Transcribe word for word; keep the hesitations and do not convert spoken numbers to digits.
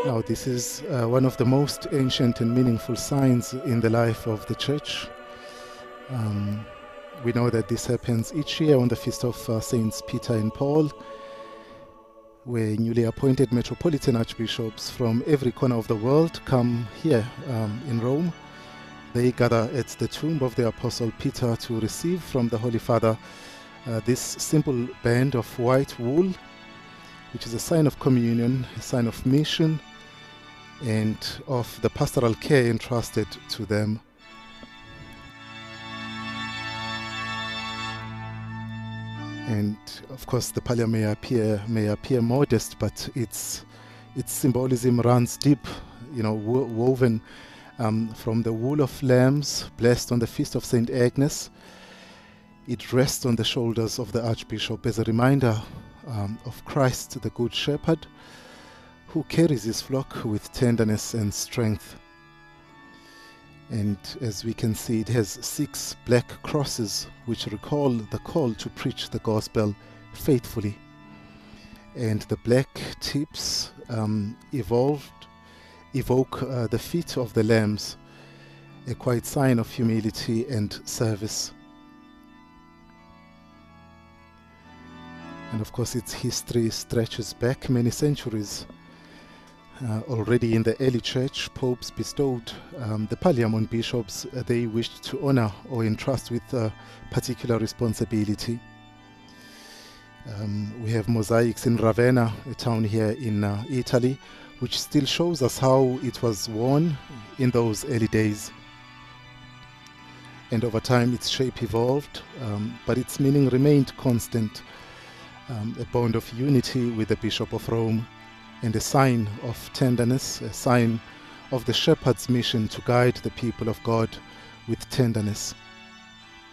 Now, this is uh, one of the most ancient and meaningful signs in the life of the church. Um, we know that this happens each year on the feast of uh, Saints Peter and Paul, where newly appointed metropolitan archbishops from every corner of the world come here um, in Rome. They gather at the tomb of the Apostle Peter to receive from the Holy Father uh, this simple band of white wool, which is a sign of communion, a sign of mission, and of the pastoral care entrusted to them. And of course, the pallium may appear may appear modest, but its its symbolism runs deep, you know, wo woven um, from the wool of lambs blessed on the feast of Saint Agnes. It rests on the shoulders of the Archbishop as a reminder um, of Christ, the Good Shepherd, who carries his flock with tenderness and strength. And as we can see, it has six black crosses which recall the call to preach the gospel faithfully. And the black tips um, evolved, evoke uh, the feet of the lambs, a quiet sign of humility and service. And of course, its history stretches back many centuries. Uh, already in the early church, popes bestowed um, the pallium on bishops uh, they wished to honor or entrust with a particular responsibility. Um, we have mosaics in Ravenna, a town here in uh, Italy, which still shows us how it was worn in those early days. And over time its shape evolved, um, but its meaning remained constant, um, a bond of unity with the Bishop of Rome, and a sign of tenderness, a sign of the shepherd's mission to guide the people of God with tenderness.